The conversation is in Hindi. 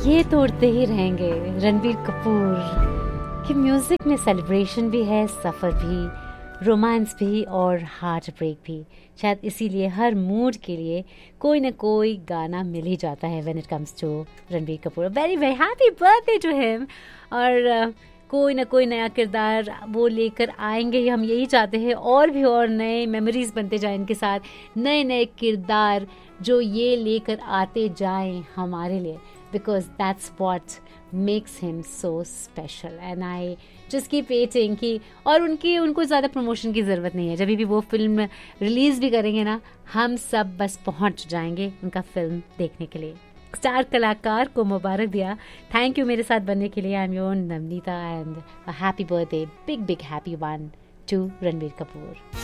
ये तोड़ते ही रहेंगे रणबीर कपूर कि म्यूजिक में सेलिब्रेशन भी है, सफर भी, रोमांस भी और हार्ट ब्रेक भी। शायद इसीलिए हर मूड के लिए कोई ना कोई गाना मिल ही जाता है when it comes to Ranbir Kapoor. Very very happy birthday to him. और कोई ना कोई नया किरदार वो लेकर आएंगे, हम यही चाहते हैं। और भी और नए मेमोरीज बनते जाएं इनके साथ, नए नए किरदार जो ये लेकर आते जाएं हमारे लिए, because that's what makes him so special. And I just keep waiting कि और उनको ज़्यादा प्रमोशन की ज़रूरत नहीं है। जब भी वो फिल्म रिलीज़ भी करेंगे ना, हम सब बस पहुंच जाएंगे उनका फिल्म देखने के लिए। स्टार कलाकार को मुबारक दिया। थैंक यू मेरे साथ बनने के लिए। I am your Navneeta and happy birthday, big big happy one two Ranbir Kapoor.